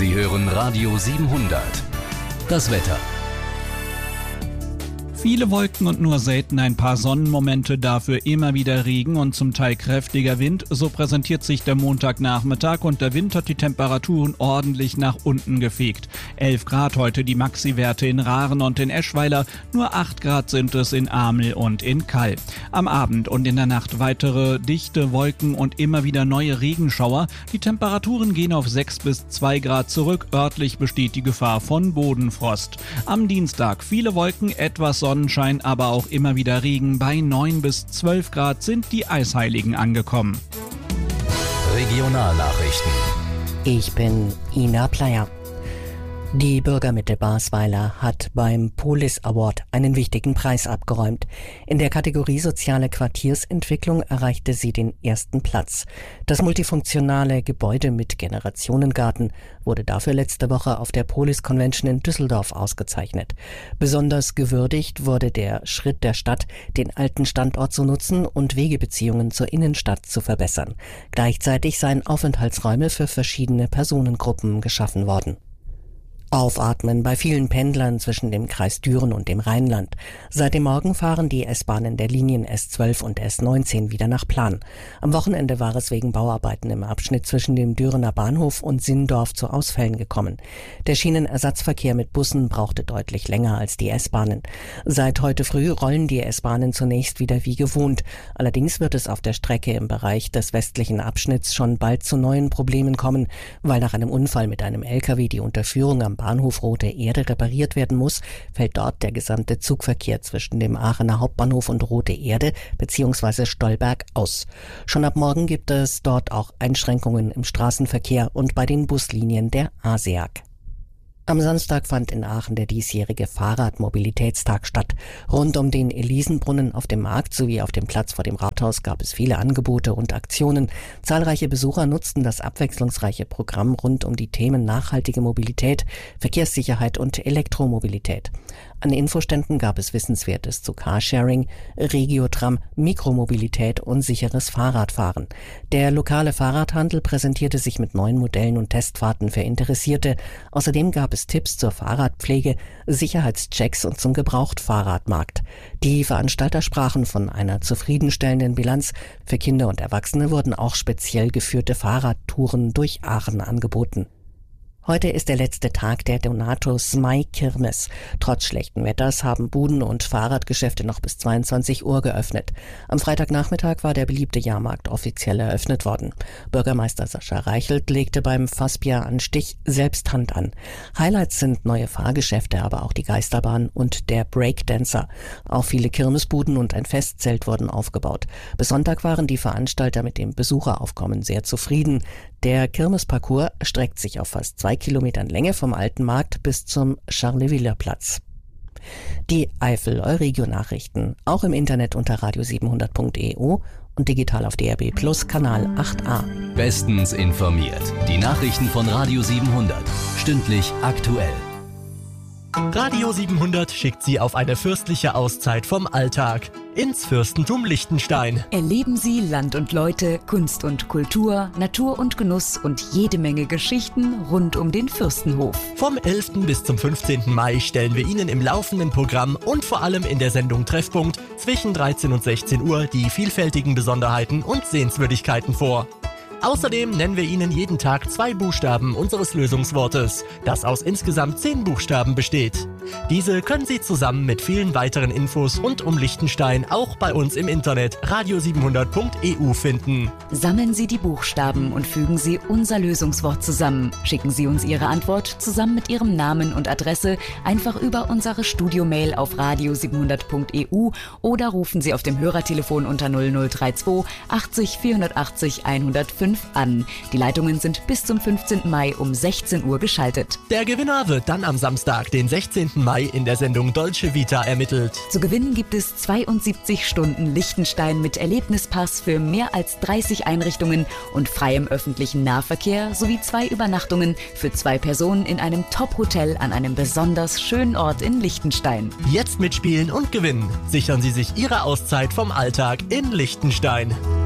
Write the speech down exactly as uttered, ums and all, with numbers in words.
Sie hören Radio siebenhundert. Das Wetter. Viele Wolken und nur selten ein paar Sonnenmomente, dafür immer wieder Regen und zum Teil kräftiger Wind. So präsentiert sich der Montagnachmittag und der Wind hat die Temperaturen ordentlich nach unten gefegt. elf Grad heute die Maxi-Werte in Rahren und in Eschweiler, nur acht Grad sind es in Amel und in Kall. Am Abend und in der Nacht weitere dichte Wolken und immer wieder neue Regenschauer. Die Temperaturen gehen auf sechs bis zwei Grad zurück, örtlich besteht die Gefahr von Bodenfrost. Am Dienstag viele Wolken, etwas Sonne. Sonnenschein, aber auch immer wieder Regen. Bei neun bis zwölf Grad sind die Eisheiligen angekommen. Regionalnachrichten. Ich bin Ina Pleyer. Die Bürgermitte Basweiler hat beim Polis Award einen wichtigen Preis abgeräumt. In der Kategorie Soziale Quartiersentwicklung erreichte sie den ersten Platz. Das multifunktionale Gebäude mit Generationengarten wurde dafür letzte Woche auf der Polis Convention in Düsseldorf ausgezeichnet. Besonders gewürdigt wurde der Schritt der Stadt, den alten Standort zu nutzen und Wegebeziehungen zur Innenstadt zu verbessern. Gleichzeitig seien Aufenthaltsräume für verschiedene Personengruppen geschaffen worden. Aufatmen bei vielen Pendlern zwischen dem Kreis Düren und dem Rheinland. Seit dem Morgen fahren die S-Bahnen der Linien S zwölf und S neunzehn wieder nach Plan. Am Wochenende war es wegen Bauarbeiten im Abschnitt zwischen dem Dürener Bahnhof und Sinndorf zu Ausfällen gekommen. Der Schienenersatzverkehr mit Bussen brauchte deutlich länger als die S-Bahnen. Seit heute früh rollen die S-Bahnen zunächst wieder wie gewohnt. Allerdings wird es auf der Strecke im Bereich des westlichen Abschnitts schon bald zu neuen Problemen kommen, weil nach einem Unfall mit einem L K W die Unterführung am Bahnhof Rote Erde repariert werden muss, fällt dort der gesamte Zugverkehr zwischen dem Aachener Hauptbahnhof und Rote Erde bzw. Stolberg aus. Schon ab morgen gibt es dort auch Einschränkungen im Straßenverkehr und bei den Buslinien der A S E A G. Am Samstag fand in Aachen der diesjährige Fahrradmobilitätstag statt. Rund um den Elisenbrunnen auf dem Markt sowie auf dem Platz vor dem Rathaus gab es viele Angebote und Aktionen. Zahlreiche Besucher nutzten das abwechslungsreiche Programm rund um die Themen nachhaltige Mobilität, Verkehrssicherheit und Elektromobilität. An Infoständen gab es Wissenswertes zu Carsharing, Regiotram, Mikromobilität und sicheres Fahrradfahren. Der lokale Fahrradhandel präsentierte sich mit neuen Modellen und Testfahrten für Interessierte. Außerdem gab es Tipps zur Fahrradpflege, Sicherheitschecks und zum Gebrauchtfahrradmarkt. Die Veranstalter sprachen von einer zufriedenstellenden Bilanz. Für Kinder und Erwachsene wurden auch speziell geführte Fahrradtouren durch Aachen angeboten. Heute ist der letzte Tag der Donatus Mai Kirmes. Trotz schlechten Wetters haben Buden und Fahrradgeschäfte noch bis zweiundzwanzig Uhr geöffnet. Am Freitagnachmittag war der beliebte Jahrmarkt offiziell eröffnet worden. Bürgermeister Sascha Reichelt legte beim Fassbier an Stich selbst Hand an. Highlights sind neue Fahrgeschäfte, aber auch die Geisterbahn und der Breakdancer. Auch viele Kirmesbuden und ein Festzelt wurden aufgebaut. Bis Sonntag waren die Veranstalter mit dem Besucheraufkommen sehr zufrieden. Der Kirmesparcours streckt sich auf fast zwei Kilometern Länge vom Alten Markt bis zum Charleviller-Platz. Die Eifel-Euregio-Nachrichten, auch im Internet unter radio siebenhundert punkt e u und digital auf D R B Plus Kanal acht a. Bestens informiert. Die Nachrichten von Radio siebenhundert. Stündlich aktuell. Radio siebenhundert schickt Sie auf eine fürstliche Auszeit vom Alltag ins Fürstentum Liechtenstein. Erleben Sie Land und Leute, Kunst und Kultur, Natur und Genuss und jede Menge Geschichten rund um den Fürstenhof. Vom elften bis zum fünfzehnten Mai stellen wir Ihnen im laufenden Programm und vor allem in der Sendung Treffpunkt zwischen dreizehn und sechzehn Uhr die vielfältigen Besonderheiten und Sehenswürdigkeiten vor. Außerdem nennen wir Ihnen jeden Tag zwei Buchstaben unseres Lösungswortes, das aus insgesamt zehn Buchstaben besteht. Diese können Sie zusammen mit vielen weiteren Infos rund um Liechtenstein auch bei uns im Internet radio siebenhundert punkt e u finden. Sammeln Sie die Buchstaben und fügen Sie unser Lösungswort zusammen. Schicken Sie uns Ihre Antwort zusammen mit Ihrem Namen und Adresse einfach über unsere Studiomail auf radio siebenhundert punkt e u oder rufen Sie auf dem Hörertelefon unter null null drei zwei achtzig vierhundertachtzig hundertfünf an. Die Leitungen sind bis zum fünfzehnten Mai um sechzehn Uhr geschaltet. Der Gewinner wird dann am Samstag, den sechzehnten Mai, in der Sendung Dolce Vita ermittelt. Zu gewinnen gibt es zweiundsiebzig Stunden Liechtenstein mit Erlebnispass für mehr als dreißig Einrichtungen und freiem öffentlichen Nahverkehr sowie zwei Übernachtungen für zwei Personen in einem Top-Hotel an einem besonders schönen Ort in Liechtenstein. Jetzt mitspielen und gewinnen. Sichern Sie sich Ihre Auszeit vom Alltag in Liechtenstein.